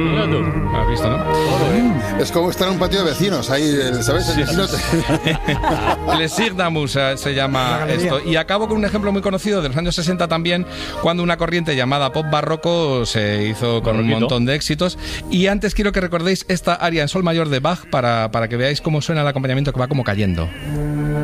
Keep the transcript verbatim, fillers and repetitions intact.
¿Has visto, no? Es como estar en un patio de vecinos, ahí, ¿sabes? El vecino te- Plaisir d'amour se, se llama esto. Y acabo con un ejemplo muy conocido de los años sesenta también, cuando una corriente llamada pop barroco se hizo con un Barroquito. montón de éxitos. Y antes quiero que recordéis esta aria en sol mayor de Bach para, para que veáis cómo suena el acompañamiento, que va como cayendo.